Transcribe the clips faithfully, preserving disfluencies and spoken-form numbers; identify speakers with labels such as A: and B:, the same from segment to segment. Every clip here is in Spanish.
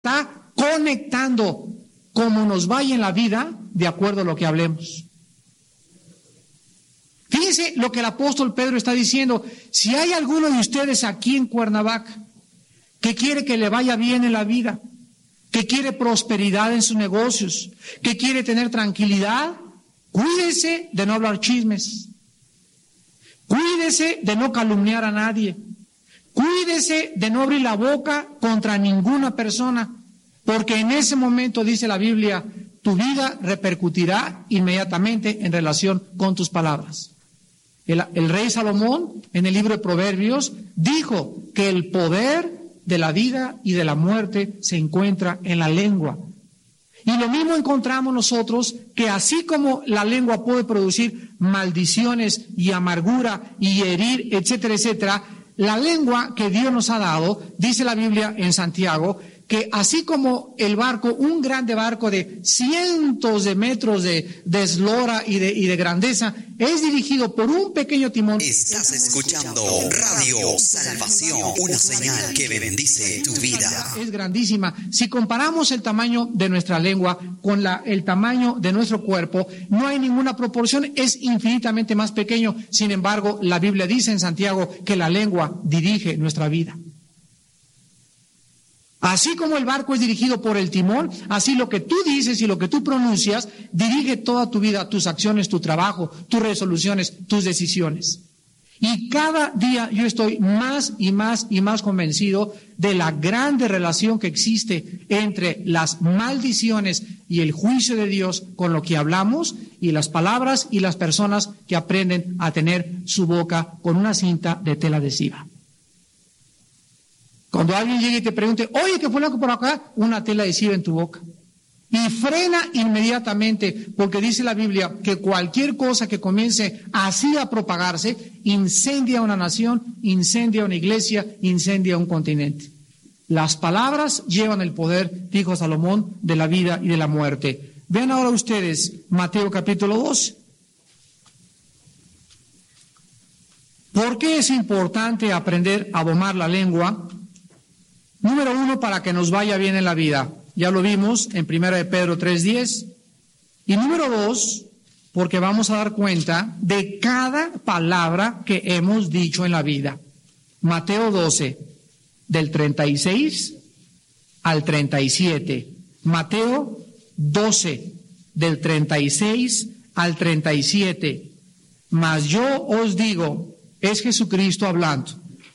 A: está conectando como nos vaya en la vida de acuerdo a lo que hablemos. Fíjense lo que el apóstol Pedro está diciendo. Si hay alguno de ustedes aquí en Cuernavaca que quiere que le vaya bien en la vida, que quiere prosperidad en sus negocios, que quiere tener tranquilidad, cuídese de no hablar chismes, cuídese de no calumniar a nadie, cuídese de no abrir la boca contra ninguna persona, porque en ese momento, dice la Biblia, tu vida repercutirá inmediatamente en relación con tus palabras. El, el rey Salomón, en el libro de Proverbios, dijo que el poder de la vida y de la muerte se encuentra en la lengua. Y lo mismo encontramos nosotros, que así como la lengua puede producir maldiciones y amargura y herir, etcétera, etcétera, la lengua que Dios nos ha dado, dice la Biblia en Santiago, que así como el barco, un grande barco de cientos de metros de, de eslora y de, y de grandeza, es dirigido por un pequeño timón.
B: Estás escuchando Radio Salvación, una señal que bendice tu vida.
A: Es grandísima. Si comparamos el tamaño de nuestra lengua con la, el tamaño de nuestro cuerpo, no hay ninguna proporción, es infinitamente más pequeño. Sin embargo, la Biblia dice en Santiago que la lengua dirige nuestra vida. Así como el barco es dirigido por el timón, así lo que tú dices y lo que tú pronuncias dirige toda tu vida, tus acciones, tu trabajo, tus resoluciones, tus decisiones. Y cada día yo estoy más y más y más convencido de la grande relación que existe entre las maldiciones y el juicio de Dios con lo que hablamos y las palabras y las personas que aprenden a tener su boca con una cinta de tela adhesiva. Cuando alguien llegue y te pregunte, oye, ¿qué fue lo que por acá? Una tela adhesiva en tu boca. Y frena inmediatamente, porque dice la Biblia que cualquier cosa que comience así a propagarse, incendia una nación, incendia una iglesia, incendia un continente. Las palabras llevan el poder, dijo Salomón, de la vida y de la muerte. Vean ahora ustedes Mateo capítulo doce. ¿Por qué es importante aprender a domar la lengua? Número uno, para que nos vaya bien en la vida. Ya lo vimos en primera de Pedro tres diez. Y número dos, porque vamos a dar cuenta de cada palabra que hemos dicho en la vida. Mateo doce, del treinta y seis al treinta y siete. Mateo doce, del treinta y seis al treinta y siete. Mas yo os digo, es Jesucristo hablando,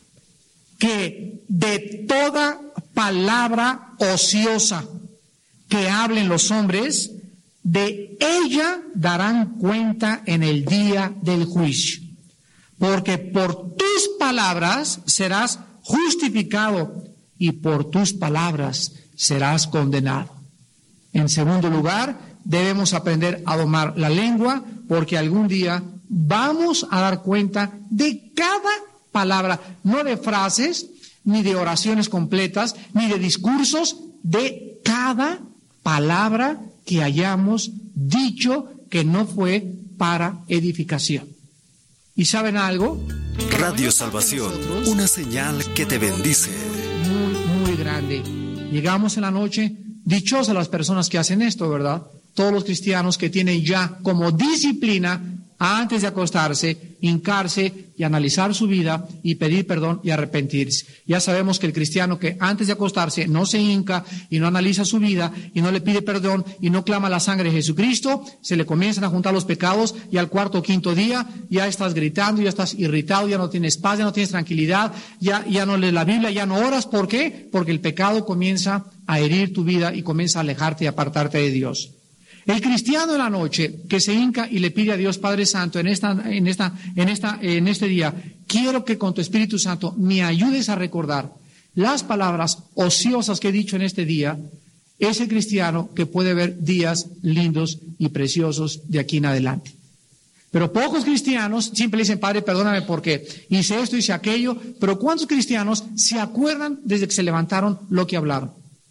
A: que de toda palabra ociosa que hablen los hombres, de ella darán cuenta en el día del juicio. Porque por tus palabras serás justificado y por tus palabras serás condenado. En segundo lugar, debemos aprender a domar la lengua, porque algún día vamos a dar cuenta de cada palabra, no de frases, ni de oraciones completas, ni de discursos, de cada palabra que hayamos dicho que no fue para edificación. ¿Y saben algo?
B: Radio Salvación, una señal que te bendice.
A: Muy, muy grande. Llegamos en la noche, dichosas las personas que hacen esto, ¿verdad? Todos los cristianos que tienen ya como disciplina, antes de acostarse, hincarse y analizar su vida y pedir perdón y arrepentirse. Ya sabemos que el cristiano que antes de acostarse no se hinca y no analiza su vida y no le pide perdón y no clama la sangre de Jesucristo, se le comienzan a juntar los pecados y al cuarto o quinto día ya estás gritando, ya estás irritado, ya no tienes paz, ya no tienes tranquilidad, ya, ya no lees la Biblia, ya no oras. ¿Por qué? Porque el pecado comienza a herir tu vida y comienza a alejarte y apartarte de Dios. El cristiano en la noche que se hinca y le pide a Dios Padre Santo en esta, en esta, en esta, en este día, quiero que con tu Espíritu Santo me ayudes a recordar las palabras ociosas que he dicho en este día. Es el cristiano que puede ver días lindos y preciosos de aquí en adelante. Pero pocos cristianos siempre le dicen, Padre, perdóname porque hice esto, hice aquello. Pero ¿cuántos cristianos se acuerdan desde que se levantaron lo que hablaron?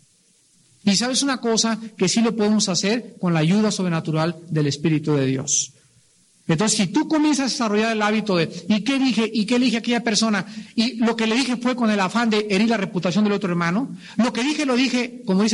A: Y sabes una cosa que sí lo podemos hacer con la ayuda sobrenatural del Espíritu de Dios. Entonces, si tú comienzas a desarrollar el hábito de, ¿y qué dije? ¿Y qué elige aquella persona? Y lo que le dije fue con el afán de herir la reputación del otro hermano. Lo que dije, lo dije, como dice